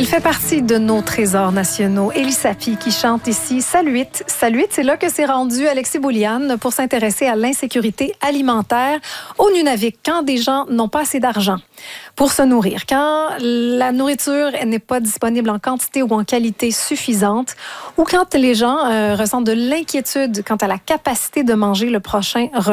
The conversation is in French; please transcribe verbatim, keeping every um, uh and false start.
Elle fait partie de nos trésors nationaux. Élie Sapi qui chante ici Saluit. Saluit, c'est là que s'est rendu Alexis Bouliane pour s'intéresser à l'insécurité alimentaire au Nunavik quand des gens n'ont pas assez d'argent pour se nourrir, quand la nourriture n'est pas disponible en quantité ou en qualité suffisante, ou quand les gens euh, ressentent de l'inquiétude quant à la capacité de manger le prochain repas.